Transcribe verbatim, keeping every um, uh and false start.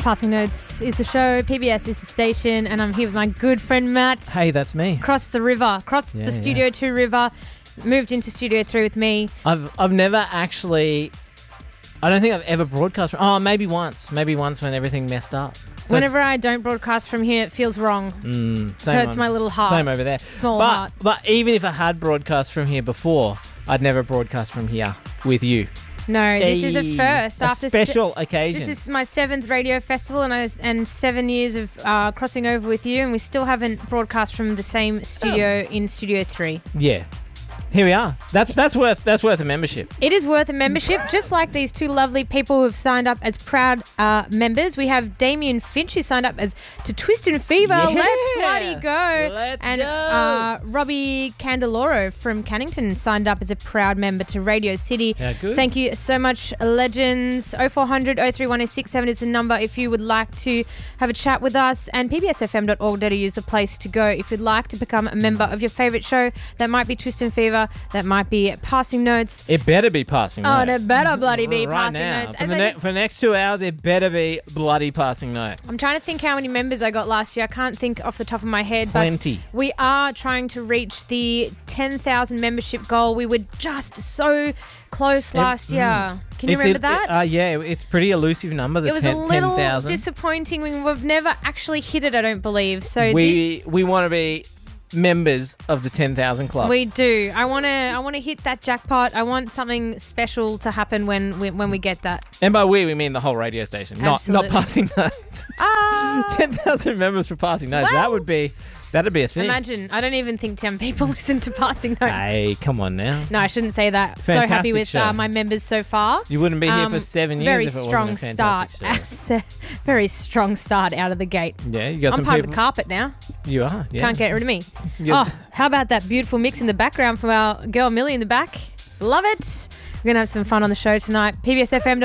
Passing Notes is the show, P B S is the station, and I'm here with my good friend Matt. Hey, that's me. Across the river, across Yeah, the Studio yeah. two river, moved into Studio three with me. I've I've never actually. I don't think I've ever broadcast. From, oh, maybe once. Maybe once when everything messed up. So Whenever it's- I don't broadcast from here, it feels wrong. Mm, same Hurts on- my little heart. Same over there. Small but, heart. But even if I had broadcast from here before, I'd never broadcast from here with you. No, this is a Hey, first. A after special se- occasion. This is my seventh radio festival, and I, and seven years of uh, crossing over with you, and we still haven't broadcast from the same studio in Studio three. yeah. Here we are. That's that's worth that's worth a membership. It is worth a membership, just like these two lovely people who have signed up as proud uh, members. We have Damien Finch, who signed up as to Twist and Fever. Yeah. Let's bloody go. Let's and, go. Uh, Robbie Candeloro from Cannington signed up as a proud member to Radio City. Yeah, good. Thank you so much, legends. oh four hundred, oh three one oh six seven is the number if you would like to have a chat with us. And p b s f m dot org dot a u is the place to go if you'd like to become a member of your favourite show. That might be Twist and Fever. That might be Passing Notes. It better be passing Oh, notes. it better bloody be right Passing now. Notes. For As the, I ne- did- for the next two hours, it better be bloody passing notes. I'm trying to think how many members I got last year. I can't think off the top of my head. Plenty. But we are trying to reach the ten thousand membership goal. We were just so close last mm. year. Can you It's remember a- that? Uh, yeah, it's a pretty elusive number, the It was ten, a little 10,000. disappointing. We- We've never actually hit it, I don't believe. So we this... we want to be members of the ten thousand club. We do. I want to. I want to hit that jackpot. I want something special to happen when we, when we get that. And by we, we mean the whole radio station, not Absolutely. not passing notes. Ah, ten thousand members for passing notes. Well, that would be, that'd be a thing. imagine. I don't even think ten people listen to Passing Notes. Hey, come on now. No, I shouldn't say that. so happy Fantastic with show. uh, my members so far. You wouldn't be here Um, for seven years very if it strong wasn't a start. fantastic show. Very strong start out of the gate. Yeah, you got I'm some part people. of the carpet now. You are. Yeah. Can't get rid of me. You're- Oh, how about that beautiful mix in the background from our girl Millie in the back? Love it. We're going to have some fun on the show tonight. P B S F M